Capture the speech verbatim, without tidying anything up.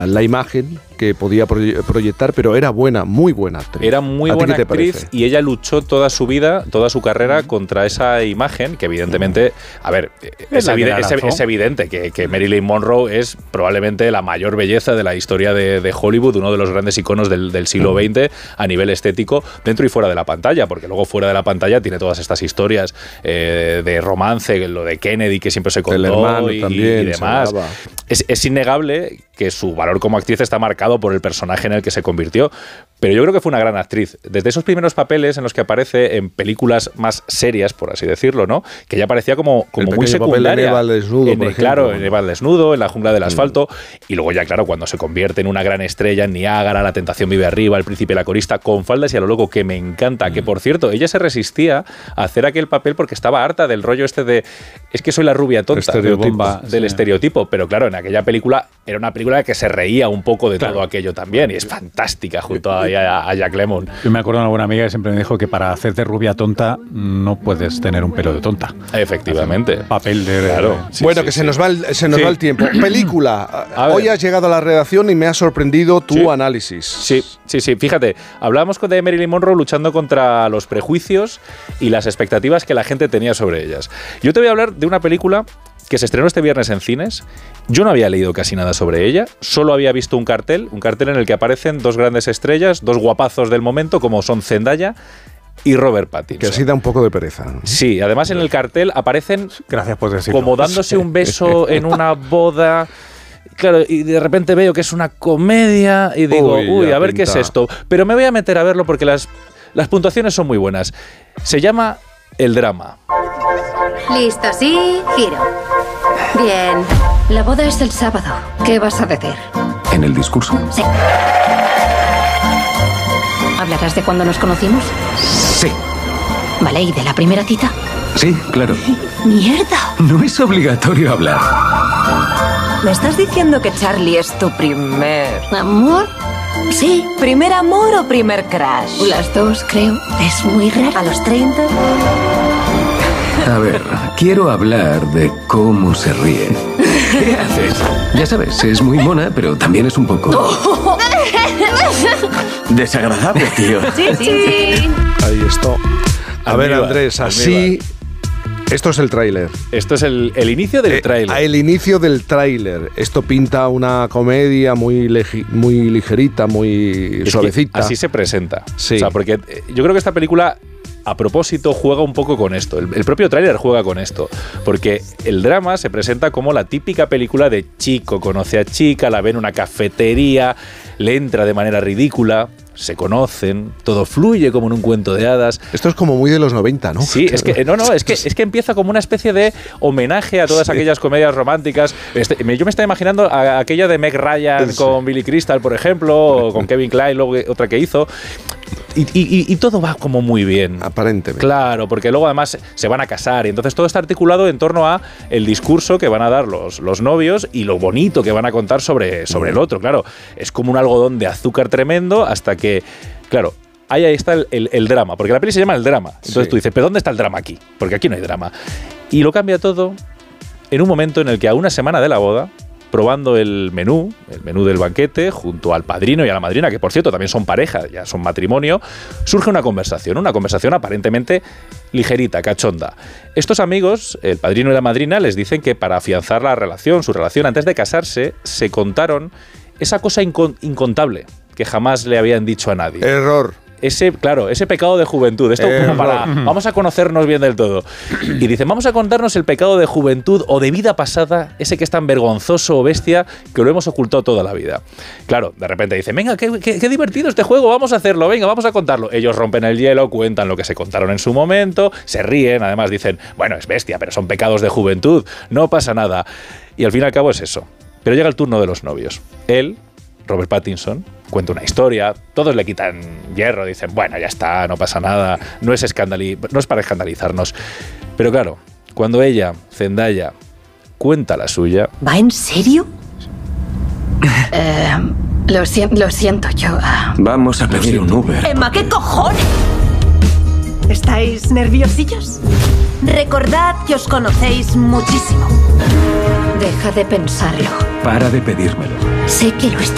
la imagen que podía proyectar, pero era buena, muy buena actriz. Era muy buena actriz y ella luchó toda su vida, toda su carrera contra esa imagen que evidentemente, a ver, es, evide es, es evidente que, que Marilyn Monroe es probablemente la mayor belleza de la historia de, de Hollywood, uno de los grandes iconos del, del siglo veinte a nivel estético, dentro y fuera de la pantalla, porque luego fuera de la pantalla tiene todas estas historias eh, de romance, lo de Kennedy que siempre se contó y, y demás. Es, es innegable que su valor como actriz está marcado por el personaje en el que se convirtió, pero yo creo que fue una gran actriz. Desde esos primeros papeles en los que aparece en películas más serias, por así decirlo, ¿no? Que ya parecía como, como muy secundaria. En Eva al desnudo, en, por ejemplo. Claro, en Eva al desnudo, en La jungla del asfalto, mm. y luego ya, claro, cuando se convierte en una gran estrella en Niágara, La tentación vive arriba, El príncipe y la corista, con faldas y a lo loco, que me encanta, mm. que por cierto, ella se resistía a hacer aquel papel porque estaba harta del rollo este de, es que soy la rubia tonta, estereotipo, del sí. estereotipo, pero claro, en aquella película era una película que se reía un poco de claro. todo aquello también, y es fantástica junto a, a, a Jack Lemmon. Yo me acuerdo de una buena amiga que siempre me dijo que para hacerte rubia tonta no puedes tener un pelo de tonta. Efectivamente. Papel de... Claro. Sí, bueno, sí, que sí. se nos va el, se nos sí. va el tiempo. Película. Hoy has llegado a la redacción y me ha sorprendido tu sí. análisis. Sí, sí, sí. Fíjate, hablábamos de Marilyn Monroe luchando contra los prejuicios y las expectativas que la gente tenía sobre ellas. Yo te voy a hablar de una película que se estrenó este viernes en cines. Yo no había leído casi nada sobre ella, solo había visto un cartel, un cartel en el que aparecen dos grandes estrellas, dos guapazos del momento, como son Zendaya y Robert Pattinson. Que así da un poco de pereza. Sí, además en el cartel aparecen Gracias por decirlo. como dándose un beso en una boda. Claro, y de repente veo que es una comedia y digo, uy, uy a ver pinta. qué es esto. Pero me voy a meter a verlo porque las, las puntuaciones son muy buenas. Se llama El drama. Listo, sí, giro. Bien. La boda es el sábado. ¿Qué vas a decir? ¿En el discurso? Sí. ¿Hablarás de cuando nos conocimos? Sí. Vale, ¿y de la primera cita? Sí, claro. ¡Mierda! No es obligatorio hablar. ¿Me estás diciendo que Charlie es tu primer... ¿Amor? Sí. ¿Primer amor o primer crush? Las dos, creo. Es muy raro. ¿A los treinta? A ver, quiero hablar de cómo se ríe. ¿Qué haces? Ya sabes, es muy mona, pero también es un poco... desagradable, tío. Sí, sí. Ahí está. A ver, Andrés, así... Esto es el tráiler. Esto es el, el inicio del eh, tráiler. El inicio del tráiler. Esto pinta una comedia muy, muy ligerita, muy es suavecita. Así se presenta. Sí. O sea, porque yo creo que esta película... a propósito, juega un poco con esto. El, el propio tráiler juega con esto. Porque el drama se presenta como la típica película de chico conoce a chica, la ve en una cafetería, le entra de manera ridícula, se conocen, todo fluye como en un cuento de hadas. Esto es como muy de los noventa, ¿no? Sí, es que, no, no, es que, es que empieza como una especie de homenaje a todas sí. aquellas comedias románticas. Este, yo me estaba imaginando a, a aquella de Meg Ryan sí. con Billy Crystal, por ejemplo, o con Kevin Kline, luego otra que hizo. Y, y, y todo va como muy bien. Aparentemente. Claro, porque luego además se van a casar y entonces todo está articulado en torno a el discurso que van a dar los, los novios y lo bonito que van a contar sobre, sobre el otro. Claro, es como un algodón de azúcar tremendo hasta que, claro, ahí está el, el, el drama, porque la peli se llama El drama. Entonces sí. tú dices, ¿pero dónde está el drama aquí? Porque aquí no hay drama. Y lo cambia todo en un momento en el que a una semana de la boda, probando el menú, el menú del banquete, junto al padrino y a la madrina, que por cierto también son pareja, ya son matrimonio, surge una conversación, una conversación aparentemente ligerita, cachonda. Estos amigos, el padrino y la madrina, les dicen que para afianzar la relación, su relación antes de casarse, se contaron esa cosa incon- incontable que jamás le habían dicho a nadie. Error. Ese, claro, ese pecado de juventud. Esto eh, como para... No. Vamos a conocernos bien del todo. Y dicen, vamos a contarnos el pecado de juventud o de vida pasada, ese que es tan vergonzoso o bestia que lo hemos ocultado toda la vida. Claro, de repente dicen, venga, qué, qué, qué divertido este juego, vamos a hacerlo, venga, vamos a contarlo. Ellos rompen el hielo, cuentan lo que se contaron en su momento, se ríen, además dicen, bueno, es bestia, pero son pecados de juventud, no pasa nada. Y al fin y al cabo es eso. Pero llega el turno de los novios. Él, Robert Pattinson, cuenta una historia, todos le quitan hierro, dicen, bueno, ya está, no pasa nada, no es, escandali- no es para escandalizarnos. Pero claro, cuando ella, Zendaya, cuenta la suya... ¿Va en serio? eh, lo, si- lo siento, yo... Uh... Vamos a pedir un Uber. Emma, ¿qué cojones? ¿Estáis nerviosillos? Recordad que os conocéis muchísimo. Deja de pensarlo. Para de pedírmelo. Sé que lo está